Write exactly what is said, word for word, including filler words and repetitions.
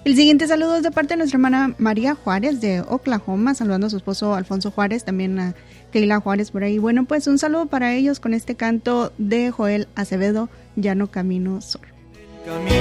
El siguiente saludo es de parte de nuestra hermana María Juárez de Oklahoma, saludando a su esposo Alfonso Juárez, también a Keila Juárez por ahí. Bueno, pues un saludo para ellos con este canto de Joel Acevedo, Ya no camino solo.